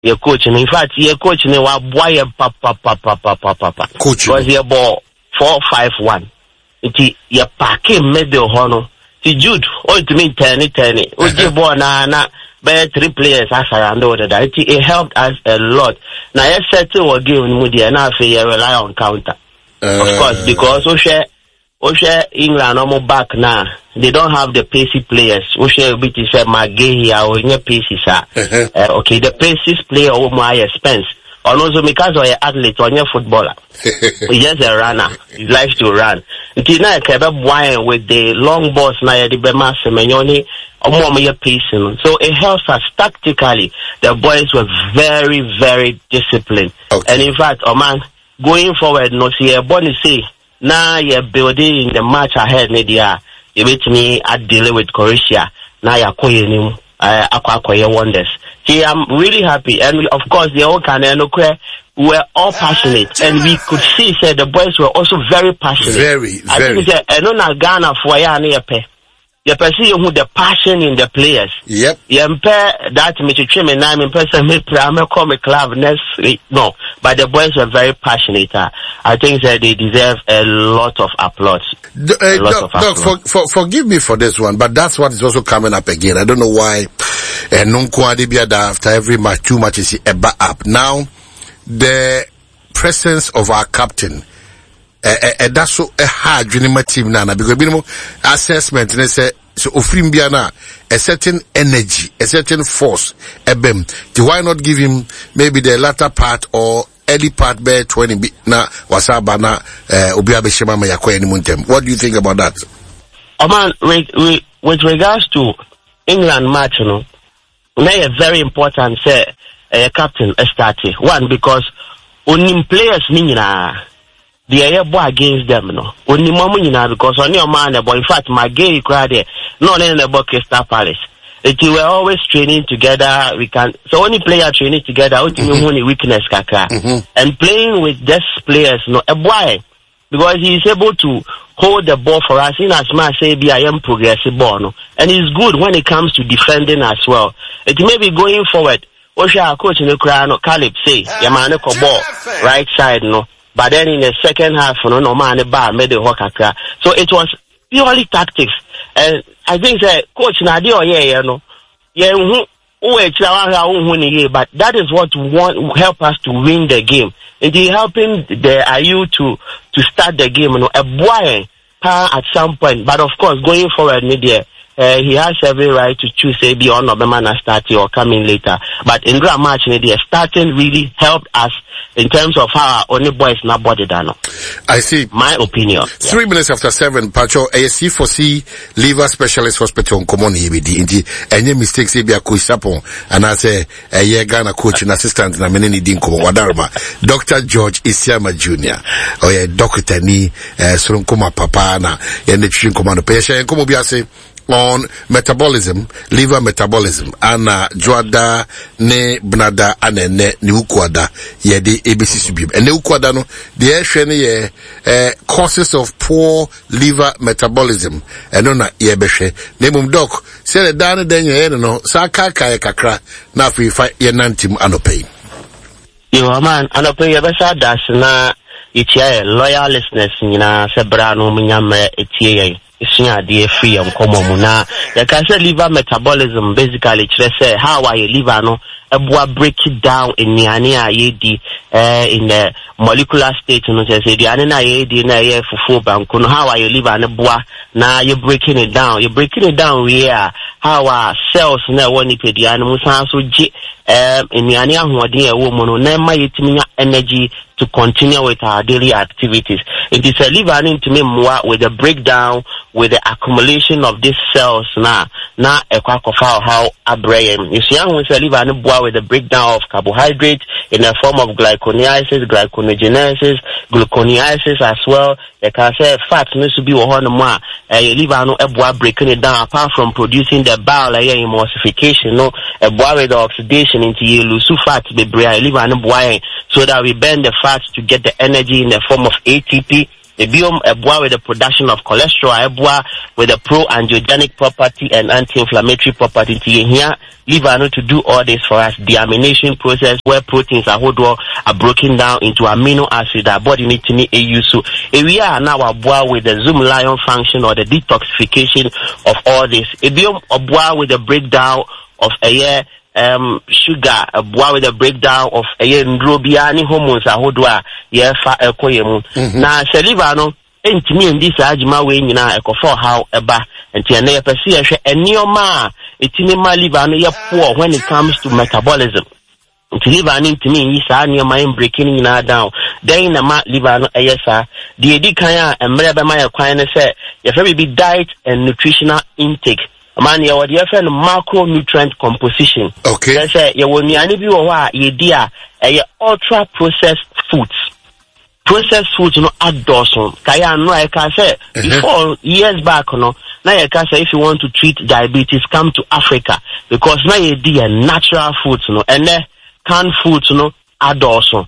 Your coach, and in fact, your coach, and why papa. Coach, because your ball 4-5-1. It your packing middle honor. See Jude, all to me 10. Oje ball na by 3 players as around over that. It helped us a lot. Now I settle a game Moody and I say rely on counter. Of course, because Osha England almost back now. They don't have the pacey players. Osha bit is a Magay or in your pacey, sir. Okay, the pacey player over my expense. Also because of your athlete or your footballer. He's just a runner. He likes to run. Until now, I with the long balls now the Bema Semenyoni or more pacing. So it helps us tactically. The boys were very, very disciplined. Okay. And in fact, going forward, no see a bonus say now you're building the match ahead, Nadia. You meet me at dealing with Croatia. Now you're calling him wonders. See, I'm really happy, and of course the whole Canada were all passionate, and we could see that the boys were also very passionate. Very. I think I don't know Ghana for you perceive who the passion in the players. Yep. You compare that Mr. Trim and I'm person me call me club next week. No, but the boys were very passionate. I think that they deserve a lot of applause. Forgive me for this one, but that's what is also coming up again. I don't know why. After every match, 2 matches, up. Now, the presence of our captain. That's so a hard dream team nana because assessment and say so Ofrimbiana a certain energy, a certain force, why not give him maybe the latter part or early part bear 20 na wasabana Obiabe Shema Yakwa Muntem. What do you think about that? Man, with regards to England match, now a very important say captain started. One, because only players the air boy against them, no. Only moment because on your man, but in fact, my gay crowd there, not in the Crystal Palace. We were always training together. So only player training together, only weakness, kaka. And playing with these players, no, a boy, because he is able to hold the ball for us in as much say I am progressive ball, no. And he's good when it comes to defending as well. It may be going forward. Osha coach in the crowd, no, Caleb say, Yamane ko ball, right side, no. But then in the second half, no man made the hockey. So it was purely tactics. And I think that coach Nadio, but that is what help us to win the game. And he helping the IU to start the game, a boy at some point. But of course, going forward, media. He has every right to choose a beyond Obama starting or coming later. But in that match, the starting really helped us in terms of how only boys not body down. I see. My opinion. 3 minutes after 7, Pacho, a C4C liver specialist hospital in Common EBD. Any mistakes, be a coach sapon, and I say a year Ghana coach and assistant na many dinko wadarma. Dr. George Isiama Jr. or a doctor ni Surunkuma Papa na and the Chin Commando Pesha and Komo Biase. On metabolism, liver metabolism, ana joada ne bnada ane ne ukwada ye de ABC subib. And ne ukwada no the ye causes of poor liver metabolism. And no na ye beshe. Nemum doc say the dane denye no sa kaka kakra na fi fight ye nantim anope. You man anope ye besa das na itia loyal listeners nyina sebra no munyam etie ye free and common na you can say liver metabolism basically say how are your liver no break it down in in the molecular state no say the anina yedi na ye fufu banku no how are your liver no boa na you breaking it down where how our cells na woni pedia no musan so ji in yani ahoden e wo mu no na ma yetimi energy to continue with our daily activities. It is a liver into me more with the breakdown, with the accumulation of these cells na a quack of how a brain. You see, I'm with a liver with the breakdown of carbohydrates in the form of glyconeogenesis, gluconeogenesis as well. You can say fat needs to be one more. A liver no breaking it down apart from producing the bile emulsification, no a boy with the oxidation into yellow fat be liver no so that we burn the fat to get the energy in the form of ATP Ebiom ebwa with the production of cholesterol, ebwa with the pro-angiogenic property and anti-inflammatory property. Here, liver no to do all this for us. Deamination process where proteins are broken down into amino acid. Our body needs to use. So we are now ebwa with the Zoom Lion function or the detoxification of all this. Ebiom ebwa with the breakdown of a sugar, with a breakdown of ndrobiani hormones ahodwa yefa ekoyemu na saliva no entimi ndi saajima we nyina ekofo how eba enti na yepesi ehwe enioma etini ma liver no ye poor when it comes to metabolism. Enti liver no entimi yi saa enioma em breaking nyina down then na ma liver no eyesa de edi kan a emre be ma ye kwan ne se ye fe be diet and nutritional intake. Man, you are the macronutrient composition. Okay. That's you will be ultra processed foods. Processed foods, you know, add dorsum. Kaya no, I can say before years back, you know, now I can say if you want to treat diabetes, come to Africa because now you do natural foods, you know, and then canned foods, you know, add dorsum.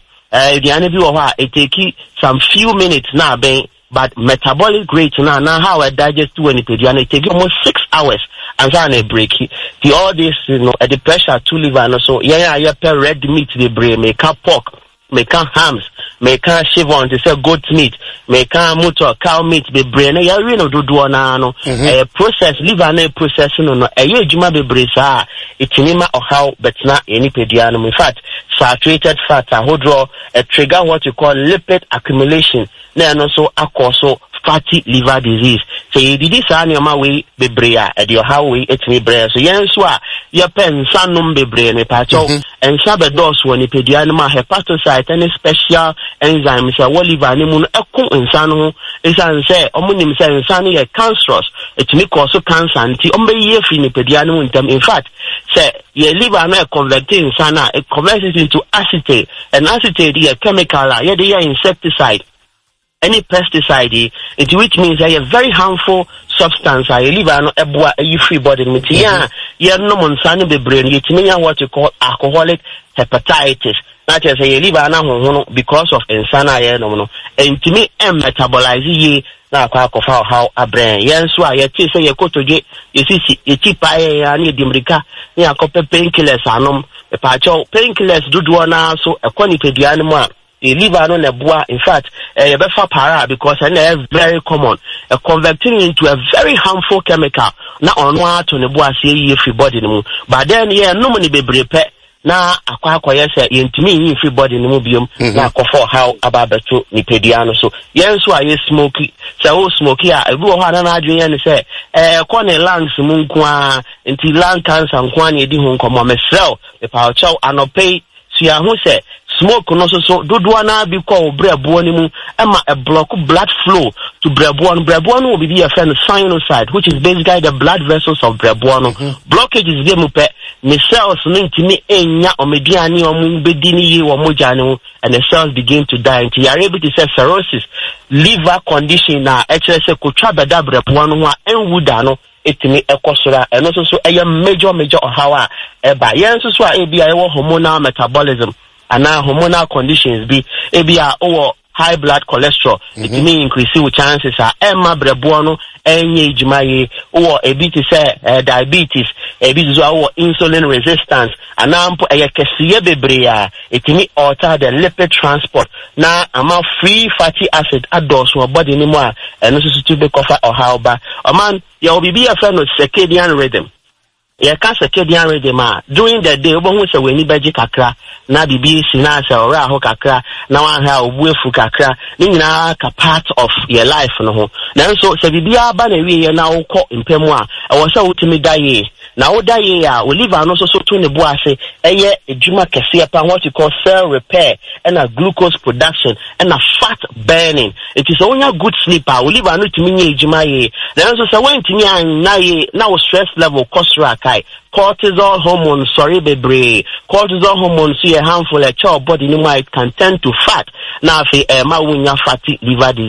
It take some few minutes now, but metabolic rate now how I digest when it take almost 6 hours and then a break. The all this, you know, the pressure to liver and so per red meat the brain, make pork, make hams, make chivon, they say goat meat, make motor cow meat the brain. You know do no process liver and process no juma be brisa it's nima or how but not any pedianum. In fact, saturated fat draw trigger what you call lipid accumulation. Then also also fatty liver disease. So you did this on your way bebrea at your how we it's me brea. So yenswa your pen sanum bebre me pacho and sabados when you pedianima hepatocyte any special enzymes a liver nimun ekum insano is and say omunim say insani a cancerous it may cause cancer anti ye fini pedianum in term. In fact say your liver na converting insana it converts it into acetate and acetate is a chemical yeah insecticide. Any pesticide, it which means a very harmful substance. I live on a free body. Yeah, no monsani be brain. It means what you call alcoholic hepatitis. That is a liver because of insana no. And to me, metabolize ye na kwa how a brain. Yes, why you say you go to get you see you keep I need dimrika. Yeah, copper painkillers anum. A patch of painkillers do na so a quantity the animal. The liver no nebua, in fact, a befa para because it's very common. Converting into a very harmful chemical. Now on what to nebua see free body but then no money be brepe. Na akwa yesa yentimi free body no biom na akofo how about beto ni pediano so yenso aye smoky so smoky a ebu ho na adwen ne se kone lungs mu nko a enti lung cancer nko an edi ho nkomo mesrel e pa chaw anopei so ya ho se smoke no so dodoa na bi kwa obrebo ni mu ema a block blood flow to brebo no will be a friend sinusoid which is basically the blood vessels of brebo no blockage is them pe the cells ntimi enya omeduane omu bedini yi wo moja ne and the cells begin to die until you are able to say cirrhosis liver condition na HSA kotwa beda brebo no ho a enwuda no etimi ekosora and also so a major how eba yenso so a bia e hormonal metabolism and now hormonal conditions be ebia or high blood cholesterol it may increase with chances are emma brebono enye jumaye or a bit say diabetes a bit or insulin resistance and now a kesiye bebrea it may alter the lipid transport now amount free fatty acid adults or body anymore and also to be cover or how ba a man you will be a friend of circadian rhythm. Yeah, circadian rhythm during the day obo se weni beji kakra na bibi sinasa ora ho kakra na wan ha obuefu kakra ni nyina ka part of your life no ho nanso se bibi aba na wie na wokọ mpemu a ewo se wotimi daye na wo daye a oliver no so to ne bo ase eye ejuma kese pa what you call cell repair and a glucose production and a fat burning. It is only a good sleeper oliver no timi nye ejuma ye nanso se wentimi an na ye na wo stress level kosra kai cortisol hormone bebre cortisol hormone see a handful of your body no it can tend to fat now if ma wunya fatty liver disease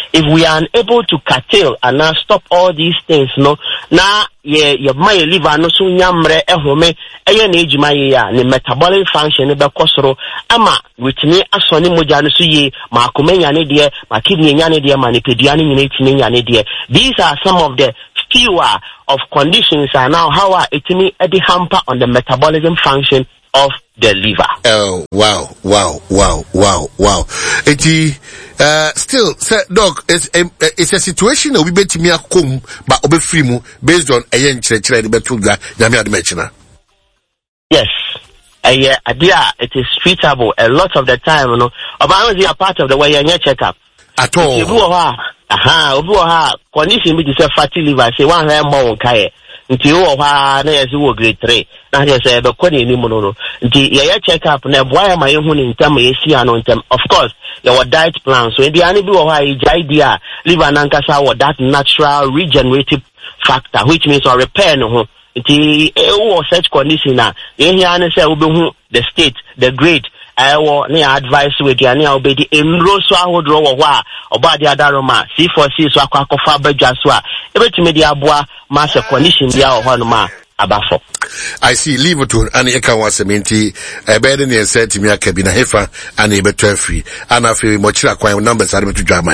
if we are unable to curtail and now stop all these things, no, now your my liver no so nyamre ehome eye na ejuma ye ya ne metabolic function be kosoro ama witini asoni moja no so ye ma akomanya ne de ma kidney nya ne de ma ne pedua ne nyina etini nya ne de. These are some of the fewer of conditions are now how are etini edi hamper on the metabolism function of the liver. Oh, wow. Still, sir, doc, it's a situation that we bet me a come, but obe frimu based on a yen chre the betuga, Jamia Mechina. Yes. It is treatable a lot of the time, you know. About a part of the way you check up. At all. Condition which is a fatty liver, say one hair more kaya. Nti wo ha na yesi wo grade 3 na he say be ko ni mu no nti ye check up na boy ma ye hu ni ntam yesi ano ntam. Of course your diet plan so e ani bi wo ha idea liver nankasa wo that natural regenerative factor which means or repair no ho nti wo such condition na ye hia ne say wo be hu the state the grade I ne advice with you and obedi enro so ahodro wo ho a oba de adaroma C4C so akwakofa badwa so a ebetime de aboa master condition dia wo ho no ma abafo. I see Liverpool and Eka was a minty a bed in the set to me a cabin hefa and a better free and I feel much like numbers are to drama.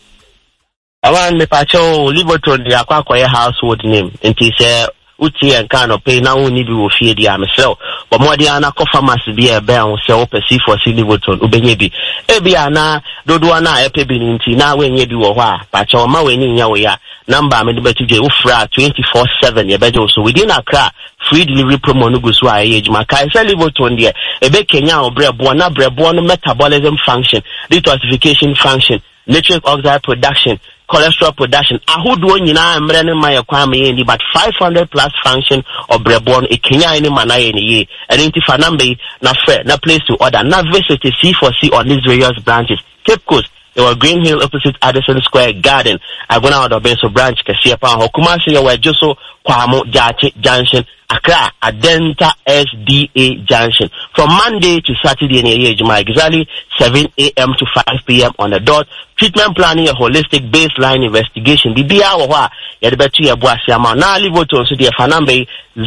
I want me pacho Liverpool the akwakoye household name and he said uti and kind of pay now only be fear the myself. But more the ana pharmacy be a bear on sell perceive for Liverpool ubeyebi. Ebiana doduana epebinti na when ye do wa pacho ma when in ya number me betu je ufra 24/7 ye bejo so within Accra free delivery promo no go so age maka say Liverpool there ebe Kenya obrebo na brebo no metabolism function detoxification function nitric oxide production cholesterol production ahodo nyina amre ne maye kwame ye but 500 plus function of brebon e Kenya ni manaye ni ye identify number na fair na place to order na visit C4C on these various branches. Cape Coast there were Green Hill opposite Addison Square Garden. I go now the Benso branch Kasia Pan Kumasi you were just so Kwamo Jache Junction Accra Adenta SDA Junction from Monday to Saturday in the age exactly 7 a.m. to 5 p.m. on the dot. Treatment planning a holistic baseline investigation. The BIA wa ya de betu ya boasi ama na live to so the fanambe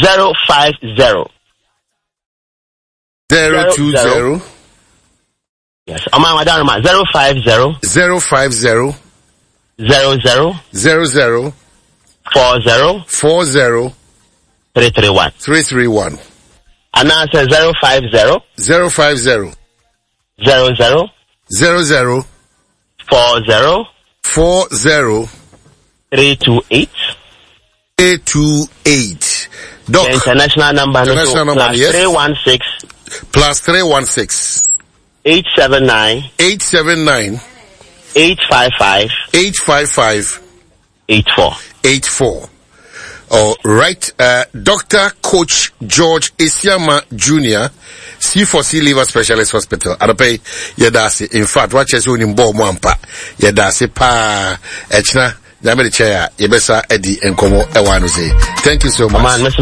050 020 yes ama madarma 050 00 40 331 and answer 050 00 40 328 Doc, the international number yes. 316 plus 316 879 855 84. All right, Dr. Coach George Isiama Jr., C4C Liver Specialist Hospital. Adope yedasi. In fact, watch us in Bo Mwampa. Yedasi pa echna. Jamie chair, Yebesa Eddie and Komo Ewanuze. Thank you so much.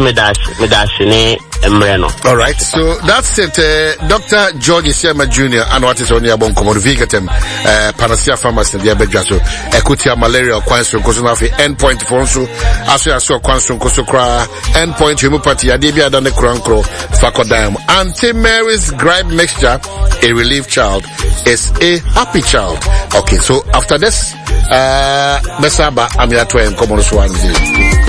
All right, so that's it. Dr. George Isiama Jr. and what is on your bone common Vigatem, Panacea Pharmacy, the Abejaso, Equatia Malaria, Quanstrom Kosunafi, Endpoint Fonsu, Asia Quanstrom Kosukra, Endpoint Homeopathy, Adibia Dane Krankro, Facodam, Anti-Mary's Gripe Mixture, a relief child is a happy child. Okay, so after this, Mesaba, I'm here to come on the